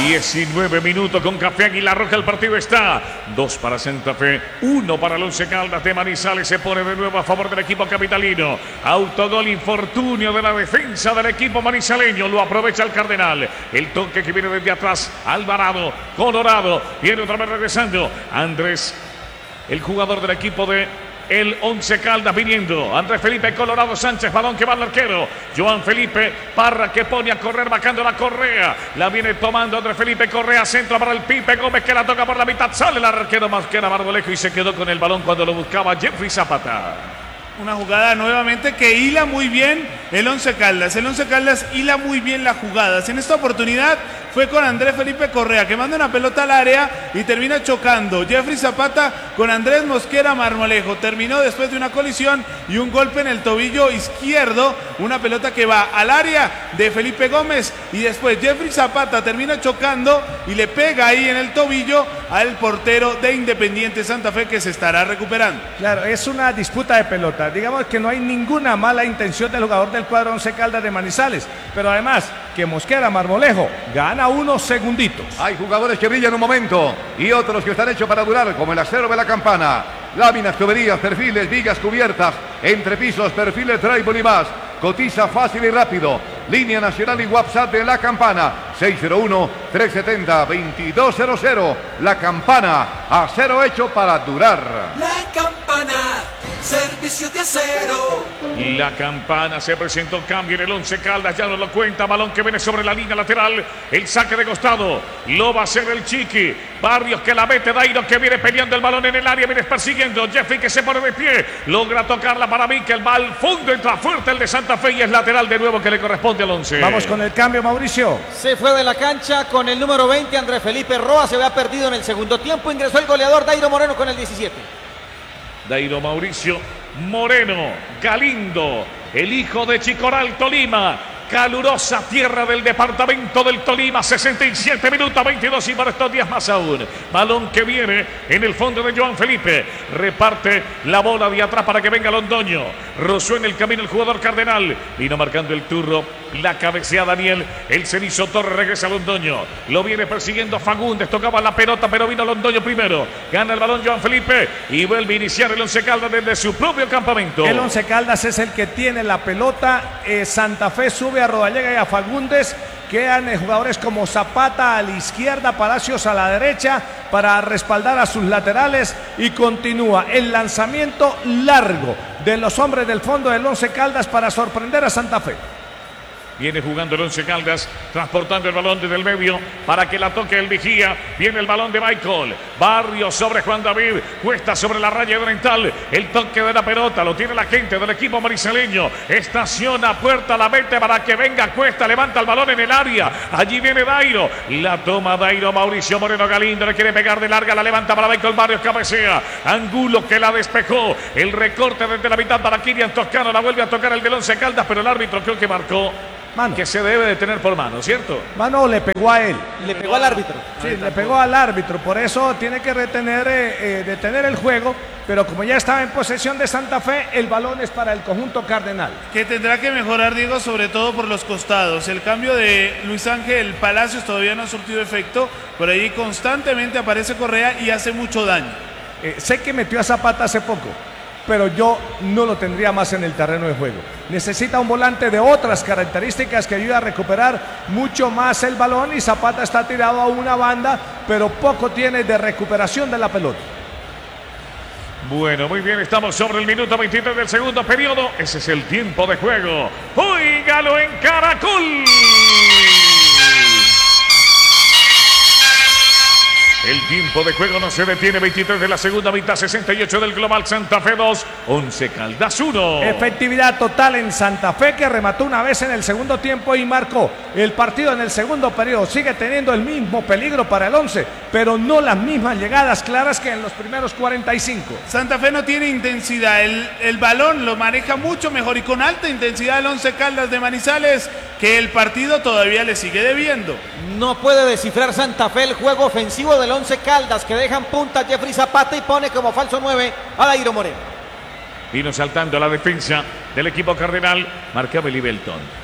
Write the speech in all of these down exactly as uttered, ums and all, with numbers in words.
diecinueve minutos con Café Águila Roja. El partido está dos para Santa Fe, uno para el Once Caldas de Manizales. Se pone de nuevo a favor del equipo capitalino. Autogol infortunio de la defensa del equipo manizaleño. Lo aprovecha el Cardenal. El toque que viene desde atrás. Alvarado, Colorado. Viene otra vez regresando. Andrés, el jugador del equipo de el Once Caldas viniendo. Andrés Felipe Colorado Sánchez, balón que va al arquero. Joan Felipe Parra que pone a correr bajando la Correa. La viene tomando Andrés Felipe Correa. Centro para el Pipe Gómez que la toca por la mitad. Sale el arquero más que era Marmolejo y se quedó con el balón cuando lo buscaba Jeffrey Zapata. Una jugada nuevamente que hila muy bien el Once Caldas. El Once Caldas hila muy bien las jugadas. En esta oportunidad fue con Andrés Felipe Correa que manda una pelota al área y termina chocando. Jeffrey Zapata con Andrés Mosquera Marmolejo. Terminó después de una colisión y un golpe en el tobillo izquierdo. Una pelota que va al área de Felipe Gómez y después Jeffrey Zapata termina chocando y le pega ahí en el tobillo al portero de Independiente Santa Fe que se estará recuperando. Claro, es una disputa de pelota. Digamos que no hay ninguna mala intención del jugador del cuadro Once Caldas de Manizales, pero además que Mosquera Marmolejo gana unos segunditos. Hay jugadores que brillan un momento y otros que están hechos para durar, como el acero de la campana. Láminas, tuberías, perfiles, vigas cubiertas, entrepisos, perfiles, drywall y más. Cotiza fácil y rápido. Línea nacional y WhatsApp de La Campana. seis cero uno, tres siete cero, dos dos cero cero. La Campana, acero hecho para durar. La Campana, servicio de acero. La Campana se presentó cambio en el Once Caldas, ya nos lo cuenta. Balón que viene sobre la línea lateral. El saque de costado. Lo va a hacer el Chiqui. Barrios que la mete. Dairo que viene peleando el balón en el área. Viene persiguiendo. Jeffrey que se pone de pie. Logra tocarla para Mikel. Va al fondo. Entra fuerte el de Santa Fe y es lateral de nuevo que le corresponde al Once. Vamos con el cambio, Mauricio. Se fue de la cancha con el número veinte. Andrés Felipe Roa se había perdido en el segundo tiempo. Ingresó el goleador Dairo Moreno con el diecisiete. Dairo Mauricio Moreno Galindo, el hijo de Chicoral, Tolima. Calurosa tierra del departamento del Tolima. Sesenta y siete minutos, veintidós y para estos días más aún. Balón que viene en el fondo de Joan Felipe. Reparte la bola de atrás para que venga Londoño. Rozó en el camino el jugador Cardenal. Vino marcando el turno. La cabecea Daniel. El Cenizo Torres regresa a Londoño. Lo viene persiguiendo Fagundes. Tocaba la pelota, pero vino Londoño primero. Gana el balón Joan Felipe y vuelve a iniciar el Once Caldas desde su propio campamento. El Once Caldas es el que tiene la pelota. Eh, Santa Fe sube a Rodallega y a Fagundes. Quedan eh, jugadores como Zapata a la izquierda, Palacios a la derecha para respaldar a sus laterales y continúa el lanzamiento largo de los hombres del fondo del Once Caldas para sorprender a Santa Fe. Viene jugando el Once Caldas, transportando el balón desde el medio para que la toque el vigía. Viene el balón de Michael. Barrio sobre Juan David. Cuesta sobre la raya oriental. El toque de la pelota lo tiene la gente del equipo marisaleño. Estaciona puerta, la mete para que venga Cuesta. Levanta el balón en el área. Allí viene Dairo. La toma Dairo. Mauricio Moreno Galindo le quiere pegar de larga. La levanta para Michael Barrios. Cabecea. Angulo que la despejó. El recorte desde la mitad para Kirian Toscano. La vuelve a tocar el del Once Caldas, pero el árbitro creo que marcó mano, que se debe de tener por mano, ¿cierto? Mano, le pegó a él. Le pegó al árbitro. Sí, le pegó al árbitro, por eso tiene que retener, eh, eh, detener el juego, pero como ya estaba en posesión de Santa Fe, el balón es para el conjunto cardenal. Que tendrá que mejorar, Diego, sobre todo por los costados. El cambio de Luis Ángel Palacios todavía no ha surtido efecto, por ahí constantemente aparece Correa y hace mucho daño. Eh, sé que metió a Zapata hace poco, pero yo no lo tendría más en el terreno de juego. Necesita un volante de otras características que ayude a recuperar mucho más el balón y Zapata está tirado a una banda, pero poco tiene de recuperación de la pelota. Bueno, muy bien, estamos sobre el minuto veintitrés del segundo periodo. Ese es el tiempo de juego. ¡Óigalo en Caracol! El tiempo de juego no se detiene. Veintitrés de la segunda mitad, sesenta y ocho del global. Santa Fe dos, Once Caldas uno. Efectividad total en Santa Fe, que remató una vez en el segundo tiempo y marcó el partido en el segundo periodo. Sigue teniendo el mismo peligro para el Once, pero no las mismas llegadas claras que en los primeros cuarenta y cinco. Santa Fe no tiene intensidad. El, el balón lo maneja mucho mejor y con alta intensidad el Once Caldas de Manizales, que el partido todavía le sigue debiendo. No puede descifrar Santa Fe el juego ofensivo del Once Caldas, que dejan punta a Jeffrey Zapata y pone como falso nueve a Dairo Moreno. Vino saltando a la defensa del equipo cardenal, marcaba Eli Belton.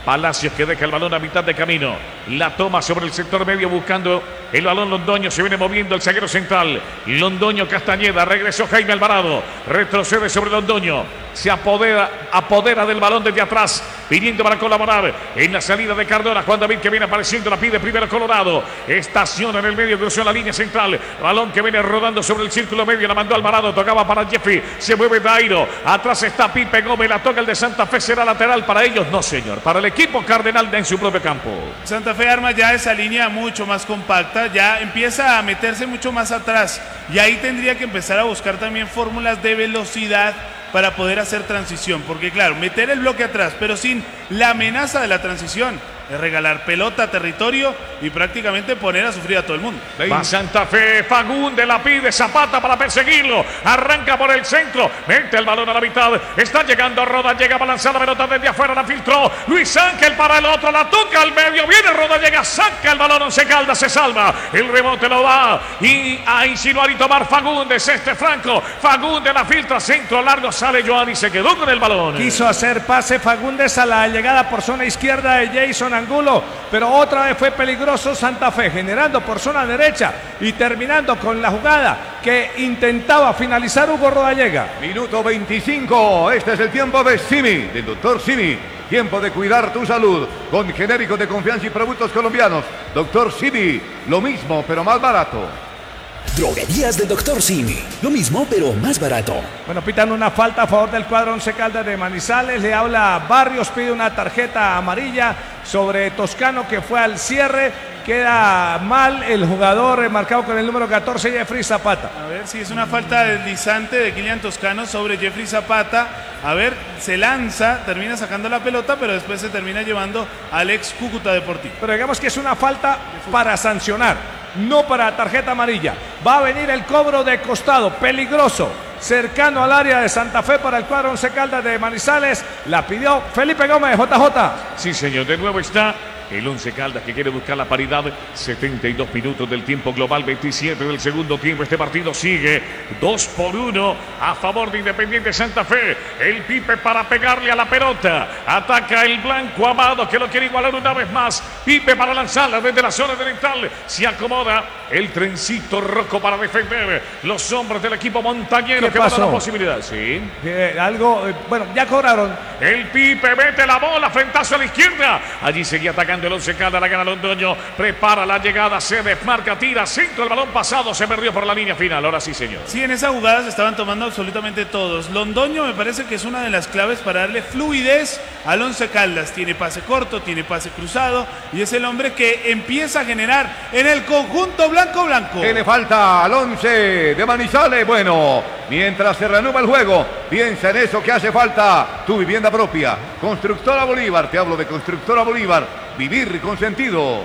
Palacios que deja el balón a mitad de camino. La toma sobre el sector medio buscando el balón Londoño. Se viene moviendo el zaguero central. Londoño Castañeda. Regresó Jaime Alvarado. Retrocede sobre Londoño. Se apodera, apodera del balón desde atrás. Viniendo para colaborar en la salida de Cardona. Juan David que viene apareciendo. La pide primero Colorado. Estaciona en el medio. Cruzó la línea central. Balón que viene rodando sobre el círculo medio. La mandó Alvarado. Tocaba para Jeffrey. Se mueve Dairo. Atrás está Pipe Gómez. La toca el de Santa Fe. Será lateral para ellos. No, señor. Para el equipo cardenal en su propio campo. Santa Fe arma ya esa línea mucho más compacta, ya empieza a meterse mucho más atrás y ahí tendría que empezar a buscar también fórmulas de velocidad para poder hacer transición, porque claro, meter el bloque atrás, pero sin la amenaza de la transición, es regalar pelota, territorio y prácticamente poner a sufrir a todo el mundo. Va Santa Fe, Fagundes la pide, Zapata para perseguirlo, arranca por el centro, mete el balón a la mitad, está llegando Roda, llega a lanzar la pelota desde afuera, la filtró, Luis Ángel para el otro, la toca al medio, viene Roda, llega, saca el balón, Once Caldas, se salva, el rebote lo da y a insinuar y tomar Fagundes, este Franco, Fagundes la filtra, centro largo, sale Joan y se quedó con el balón. Quiso hacer pase Fagundes a la llegada por zona izquierda de Jason Angulo, pero otra vez fue peligroso Santa Fe, generando por zona derecha y terminando con la jugada que intentaba finalizar Hugo Rodallega. Minuto veinticinco, este es el tiempo de Simi, del doctor Simi. Tiempo de cuidar tu salud con genéricos de confianza y productos colombianos. doctor Simi, lo mismo pero más barato. Droguerías del doctor Simi, lo mismo pero más barato. Bueno, pitan una falta a favor del cuadro Once Caldas de Manizales, le habla Barrios, pide una tarjeta amarilla sobre Toscano que fue al cierre, queda mal el jugador marcado con el número catorce, Jeffrey Zapata. A ver si es una falta deslizante de Kylian Toscano sobre Jeffrey Zapata, a ver, se lanza, termina sacando la pelota, pero después se termina llevando al ex Cúcuta Deportivo. Pero digamos que es una falta para sancionar, no para tarjeta amarilla. Va a venir el cobro de costado, peligroso, cercano al área de Santa Fe para el cuadro Once Caldas de Manizales. La pidió Felipe Gómez, J J. Sí, señor, de nuevo está el Once Caldas que quiere buscar la paridad. setenta y dos minutos del tiempo global, veintisiete del segundo tiempo. Este partido sigue dos por uno a favor de Independiente Santa Fe. El Pipe para pegarle a la pelota. Ataca el blanco Amado que lo quiere igualar una vez más. Pipe para lanzarla desde la zona oriental. Se acomoda el trencito Rocco para defender los hombres del equipo montañero que pasó? Van a la posibilidad. Sí. Eh, algo, eh, bueno, ya cobraron. El Pipe mete la bola, frentazo a la izquierda. Allí seguía atacando el Once Caldas, la gana Londoño, prepara la llegada, se desmarca, tira, centro, el balón pasado, se perdió por la línea final, ahora sí, señor. Sí, en esa jugada se estaban tomando absolutamente todos. Londoño me parece que es una de las claves para darle fluidez al Once Caldas. Tiene pase corto, tiene pase cruzado y es el hombre que empieza a generar en el conjunto blanco-blanco. ¿Qué le falta al Once de Manizales? Bueno, mientras se reanuda el juego, piensa en eso que hace falta, tu vivienda propia. Constructora Bolívar, te hablo de Constructora Bolívar. Vivir con sentido.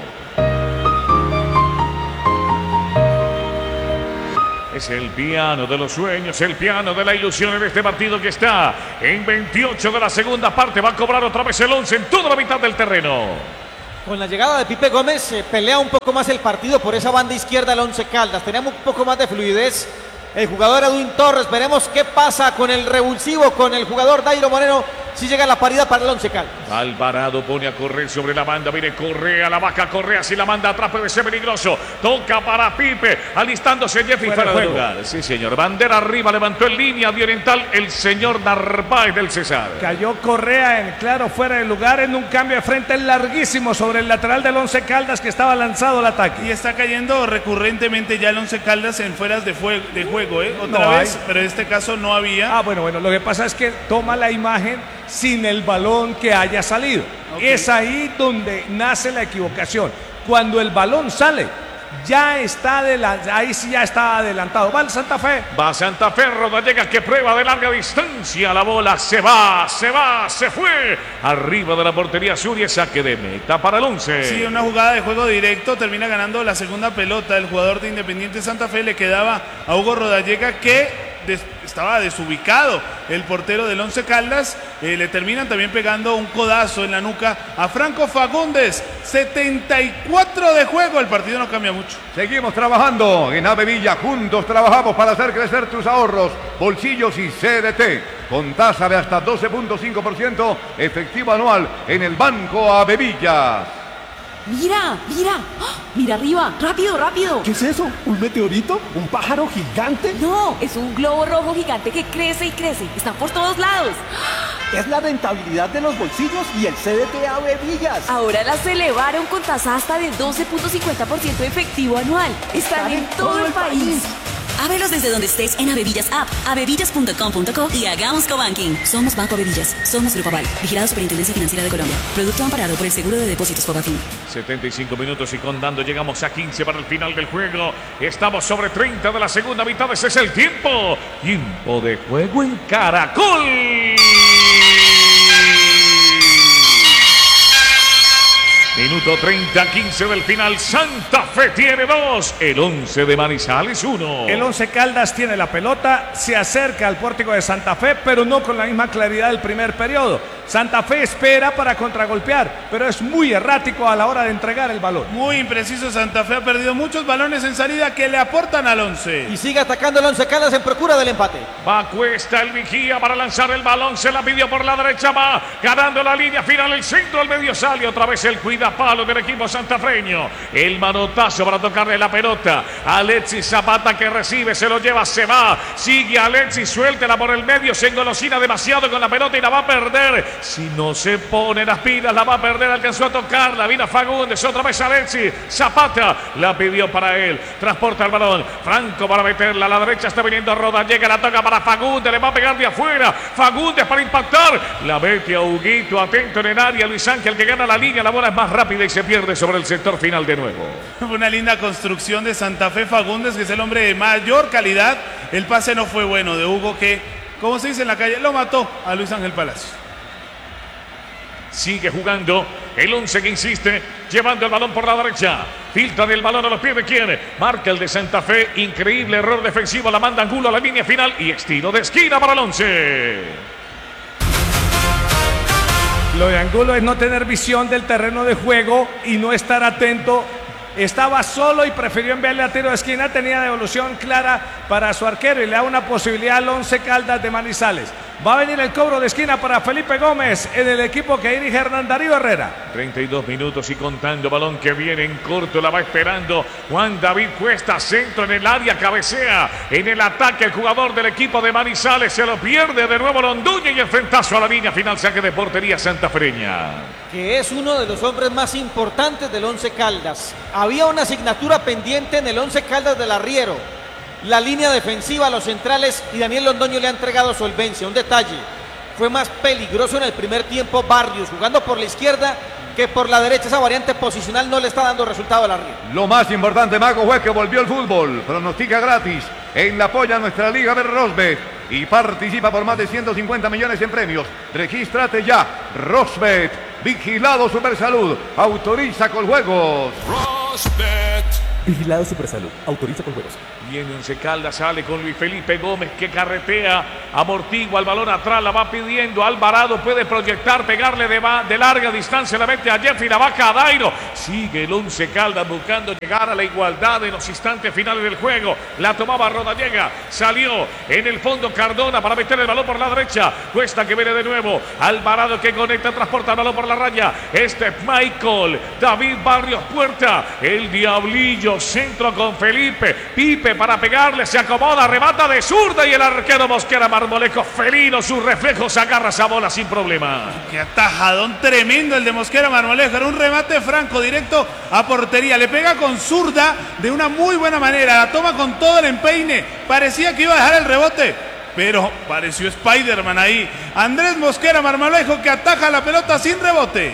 Es el piano de los sueños, el piano de la ilusión en este partido que está en veintiocho de la segunda parte. Va a cobrar otra vez el Once en toda la mitad del terreno. Con la llegada de Pipe Gómez se pelea un poco más el partido por esa banda izquierda del Once Caldas. Tenemos un poco más de fluidez. El jugador Edwin Torres, veremos qué pasa con el revulsivo, con el jugador Dairo Moreno, si llega la paridad para el Once Caldas. Alvarado pone a correr sobre la banda, viene Correa, la vaca Correa, si la manda atrás puede ser peligroso. Toca para Pipe, alistándose Jeffrey fuera de lugar. Sí, señor. Bandera arriba, levantó en línea de oriental el señor Narváez del Cesar. Cayó Correa en claro fuera de lugar en un cambio de frente larguísimo sobre el lateral del Once Caldas que estaba lanzado al ataque. Y está cayendo recurrentemente ya el Once Caldas en fueras de, fue de juego, ¿eh? Otra no vez, hay. Pero en este caso no había. Ah, bueno, bueno, lo que pasa es que toma la imagen sin el balón que haya salido. Okay. Es ahí donde nace la equivocación. Cuando el balón sale, ya está adelantado, ahí sí ya está adelantado. Va el Santa Fe. Va Santa Fe, Rodallega que prueba de larga distancia. La bola se va, se va, se fue. Arriba de la portería sur y saque de meta para el Once. Sí, una jugada de juego directo. Termina ganando la segunda pelota. El jugador de Independiente Santa Fe le quedaba a Hugo Rodallega que des estaba desubicado. El portero del Once Caldas eh, le terminan también pegando un codazo en la nuca a Franco Fagundes. setenta y cuatro de juego, el partido no cambia mucho. Seguimos trabajando en Ave Villa, juntos trabajamos para hacer crecer tus ahorros, bolsillos y C D T. con tasa de hasta doce punto cinco por ciento efectivo anual en el Banco Avevillas. Mira, mira, ¡oh! Mira arriba, rápido, rápido. ¿Qué es eso? ¿Un meteorito? ¿Un pájaro gigante? No, es un globo rojo gigante que crece y crece. Está por todos lados. Es la rentabilidad de los bolsillos y el C D T Avevillas. Ahora las elevaron con tasa hasta de doce punto cincuenta por ciento efectivo anual. Están, Están en, en todo, todo el país. país. Ábrelos desde donde estés en Avevillas App, avevillas punto com punto co y hagamos cobanking. Somos Banco Avevillas, somos Grupo Aval, vigilado Superintendencia Financiera de Colombia. Producto amparado por el Seguro de Depósitos Fogafín. setenta y cinco minutos y contando, llegamos a quince para el final del juego. Estamos sobre treinta de la segunda mitad, ese es el tiempo. Tiempo de juego en Caracol. Minuto treinta, quince del final. Santa Fe tiene dos. El once de Manizales uno. El Once Caldas tiene la pelota, se acerca al pórtico de Santa Fe, pero no con la misma claridad del primer periodo. Santa Fe espera para contragolpear, pero es muy errático a la hora de entregar el balón. Muy impreciso. Santa Fe ha perdido muchos balones en salida que le aportan al once. Y sigue atacando el Once Caldas en procura del empate. Va Cuesta, el vigía para lanzar el balón. Se la pidió por la derecha, va ganando la línea final. El centro al medio sale otra vez el cuidapalo del equipo santafreño. El manotazo para tocarle la pelota. Alexis Zapata que recibe, se lo lleva, se va. Sigue Alexis, suéltela por el medio. Se engolosina demasiado con la pelota y la va a perder. Si no se pone las pilas, la va a perder. Alcanzó a tocarla. Vino Fagundes, otra vez Alexis. Zapata la pidió para él. Transporta el balón. Franco para meterla a la derecha. Está viniendo Roda. Llega, la toca para Fagundes. Le va a pegar de afuera. Fagundes para impactar. La mete a Huguito. Atento en el área. Luis Ángel que gana la línea. La bola es más rápida y se pierde sobre el sector final de nuevo. Una linda construcción de Santa Fe. Fagundes, que es el hombre de mayor calidad. El pase no fue bueno de Hugo, que, como se dice en la calle, lo mató a Luis Ángel Palacio. Sigue jugando el once que insiste, llevando el balón por la derecha. Filtra del balón a los pies de quien. Marca el de Santa Fe. Increíble error defensivo. La manda Angulo a la línea final y estilo de esquina para el once. Lo de Angulo es no tener visión del terreno de juego y no estar atento. Estaba solo y prefirió enviarle a tiro de esquina. Tenía devolución clara para su arquero y le da una posibilidad al Once Caldas de Manizales. Va a venir el cobro de esquina para Felipe Gómez en el equipo que dirige Hernán Darío Herrera. treinta y dos minutos y contando. Balón que viene en corto, la va esperando Juan David Cuesta. Centro en el área, cabecea en el ataque el jugador del equipo de Manizales. Se lo pierde de nuevo Londuña y el frentazo a la línea final. Saque de portería santafreña. Que es uno de los hombres más importantes del Once Caldas. Había una asignatura pendiente en el Once Caldas del Arriero. La línea defensiva, los centrales, y Daniel Londoño le ha entregado solvencia. Un detalle, fue más peligroso en el primer tiempo Barrios, jugando por la izquierda que por la derecha. Esa variante posicional no le está dando resultado al Arriero. Lo más importante, Mago, fue que volvió el fútbol. Pronostica gratis en la apoya nuestra Liga de Rosbet y participa por más de ciento cincuenta millones en premios. Regístrate ya. Rosbet, vigilado Supersalud, autoriza con juegos. Rosbet. Vigilado Supersalud, autoriza con juegos. Viene Once Caldas, sale con Luis Felipe Gómez que carretea, amortigua el balón atrás, la va pidiendo. Alvarado puede proyectar, pegarle de, de larga distancia, la mete a Jeffrey, la baja a Dairo. Sigue el Once Caldas buscando llegar a la igualdad en los instantes finales del juego. La tomaba Rodallega, salió en el fondo Cardona para meter el balón por la derecha. Cuesta que viene de nuevo. Alvarado que conecta, transporta el balón por la raya. Este es Michael, David Barrios Puerta, el Diablillo, centro con Felipe, Pipe para pegarle, se acomoda, remata de zurda y el arquero Mosquera Marmolejo, felino, sus reflejos, agarra esa bola sin problema. Qué atajadón tremendo el de Mosquera Marmolejo, era un remate franco directo a portería, le pega con zurda de una muy buena manera, la toma con todo el empeine, parecía que iba a dejar el rebote, pero pareció Spider-Man ahí. Andrés Mosquera Marmolejo que ataja la pelota sin rebote.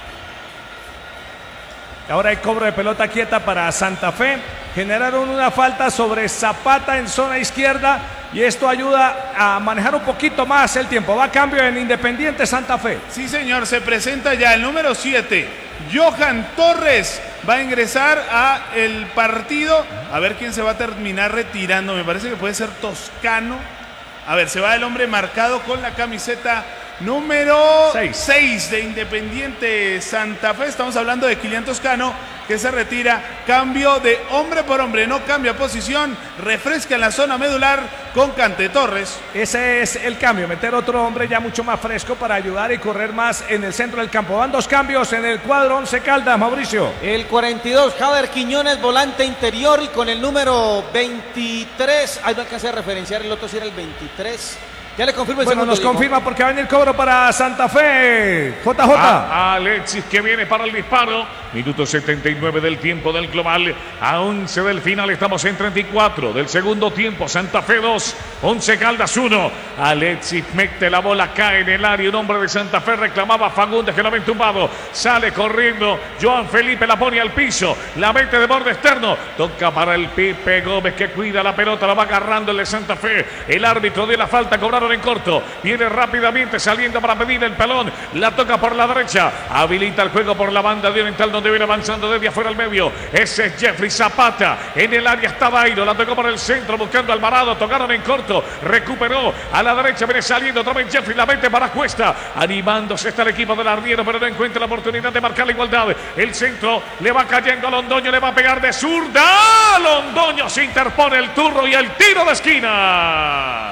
Ahora hay cobro de pelota quieta para Santa Fe. Generaron una falta sobre Zapata en zona izquierda y esto ayuda a manejar un poquito más el tiempo. Va a cambio en Independiente Santa Fe. Sí, señor, se presenta ya el número siete. Johan Torres va a ingresar a el partido. A ver quién se va a terminar retirando. Me parece que puede ser Toscano. A ver, se va el hombre marcado con la camiseta número seis de Independiente Santa Fe. Estamos hablando de Kylian Toscano, que se retira. Cambio de hombre por hombre, no cambia posición, refresca en la zona medular con Cante Torres. Ese es el cambio, meter otro hombre ya mucho más fresco para ayudar y correr más en el centro del campo. Van dos cambios en el cuadro Once Caldas, Mauricio. El cuarenta y dos, Jader Quiñones, volante interior, y con el número veintitrés, ahí no alcancé a referenciar el otro si era el veintitrés. Ya le confirmo el bueno, segundo. nos digo. confirma porque va a venir el cobro para Santa Fe. J J. A Alexis que viene para el disparo. Minuto setenta y nueve del tiempo del global. A once del final estamos en treinta y cuatro del segundo tiempo. Santa Fe dos, Once Caldas uno. Alexis mete la bola, cae en el área. Un hombre de Santa Fe reclamaba a Fagundes que lo había tumbado. Sale corriendo. Joan Felipe la pone al piso. La mete de borde externo. Toca para el Pipe Gómez que cuida la pelota. La va agarrando el de Santa Fe. El árbitro dio la falta. Cobraron en corto, viene rápidamente saliendo para pedir el pelón, la toca por la derecha, habilita el juego por la banda de oriental donde viene avanzando desde afuera al medio. Ese es Jeffrey Zapata, en el área está Dairo, la tocó por el centro buscando al Alvarado, tocaron en corto, recuperó a la derecha, viene saliendo otra vez Jeffrey, la mete para Cuesta, animándose está el equipo del Arriero, pero no encuentra la oportunidad de marcar la igualdad. El centro le va cayendo a Londoño, le va a pegar de zurda, Londoño se interpone el turno y el tiro de esquina.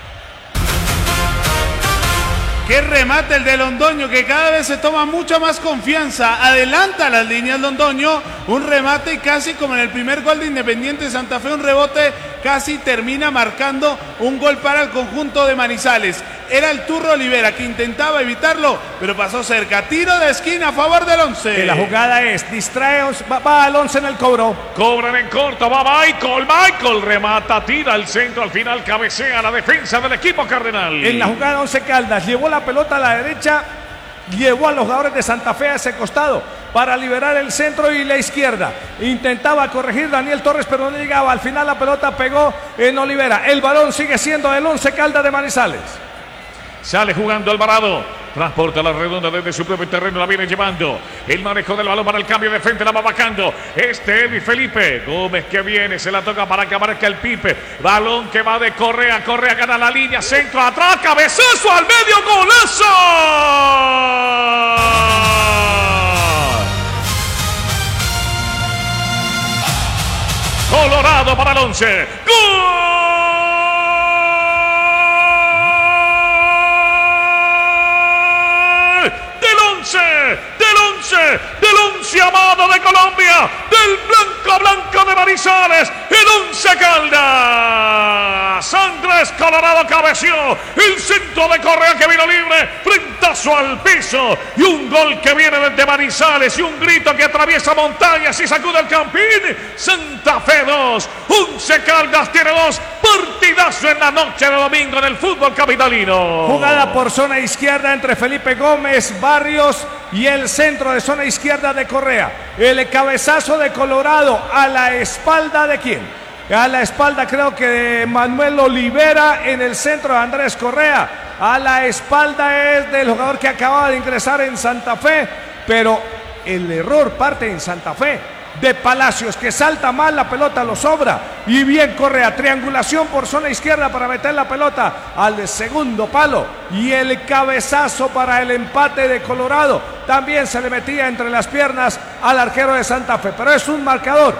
Qué remate el de Londoño, que cada vez se toma mucha más confianza. Adelanta las líneas Londoño. Un remate y casi como en el primer gol de Independiente Santa Fe, un rebote, casi termina marcando un gol para el conjunto de Manizales. Era el Turro Olivera que intentaba evitarlo, pero pasó cerca. Tiro de esquina a favor del Once. Que la jugada es, distrae, va, va al Once en el cobro. Cobran en corto, va Michael, Michael remata, tira al centro, al final cabecea la defensa del equipo cardenal. En la jugada Once Caldas llevó la pelota a la derecha, llevó a los jugadores de Santa Fe a ese costado para liberar el centro y la izquierda. Intentaba corregir Daniel Torres, pero no llegaba. Al final la pelota pegó en Olivera. El balón sigue siendo el Once Caldas de Manizales. Sale jugando Alvarado. Transporta la redonda desde su propio terreno, la viene llevando. El manejo del balón para el cambio de frente, la va bajando. Este Evi Felipe Gómez que viene, se la toca para que aparezca el Pipe. Balón que va de Correa, Correa gana la línea, centro atrás, cabezazo al medio, golazo. Colorado para el Once. ¡Gol! Del once, del once amado de Colombia, del blanco blanco de Manizales, el Once Caldas. Andrés Colorado cabeció, el centro de Correa que vino libre, frentazo al piso y un gol que viene desde Manizales y un grito que atraviesa montañas y sacude el campín. Santa Fe dos, Once Caldas tiene dos. Partidazo en la noche de domingo en el fútbol capitalino. Jugada por zona izquierda entre Felipe Gómez, Barrios y el centro de zona izquierda de Correa. El cabezazo de Colorado a la espalda de quién? A la espalda creo que de Manuel Olivera, en el centro de Andrés Correa. A la espalda es del jugador que acababa de ingresar en Santa Fe, pero el error parte en Santa Fe de Palacios, que salta mal, la pelota lo sobra y bien Correa, triangulación por zona izquierda para meter la pelota al segundo palo y el cabezazo para el empate de Colorado también se le metía entre las piernas al arquero de Santa Fe, pero es un marcador